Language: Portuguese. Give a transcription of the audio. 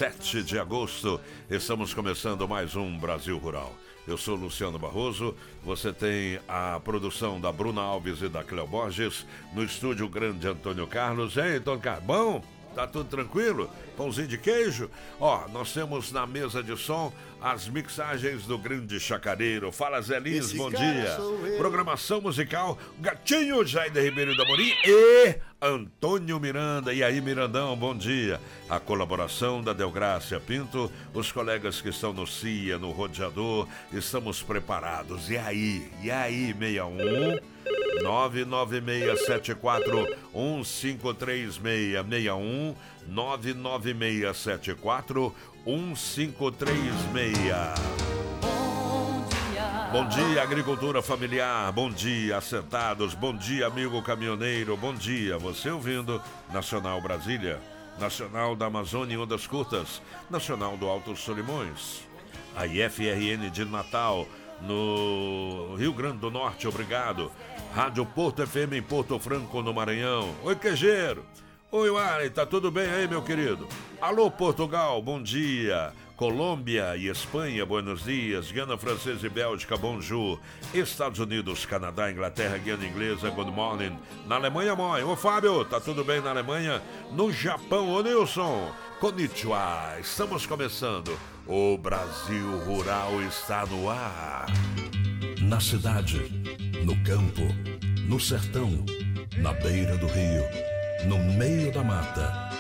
7 de agosto, estamos começando mais um Brasil Rural. Eu sou Luciano Barroso, você tem a produção da Bruna Alves e da Cleo Borges, no estúdio grande Antônio Carlos. Hein, Antônio Carlos? Bom? Tá tudo tranquilo? Pãozinho de queijo? Ó, nós temos na mesa de som as mixagens do grande chacareiro. Fala, Zé Lins, bom dia. Programação musical, Gatinho Jair Ribeiro da Morim e Antônio Miranda. E aí, Mirandão, bom dia. A colaboração da Delgrácia Pinto, os colegas que estão no CIA, no Rodeador, estamos preparados. E aí, 61... 996741536 996741536. Bom dia, agricultura familiar. Bom dia, assentados. Bom dia, amigo caminhoneiro. Bom dia, você ouvindo Nacional Brasília, Nacional da Amazônia em Ondas Curtas, Nacional do Alto Solimões, a IFRN de Natal, no Rio Grande do Norte, obrigado. Rádio Porto FM em Porto Franco, no Maranhão. Oi, queijeiro. Oi, Wally, tá tudo bem aí, meu querido? Alô, Portugal, bom dia. Colômbia e Espanha, buenos dias. Guiana Francesa e Bélgica, bonjour. Estados Unidos, Canadá, Inglaterra, Guiana Inglesa, good morning. Na Alemanha, mãe. Ô, Fábio, tá tudo bem na Alemanha? No Japão, ô, Nilson. Konnichiwa, estamos começando. O Brasil Rural está no ar. Na cidade, no campo, no sertão, na beira do rio, no meio da mata,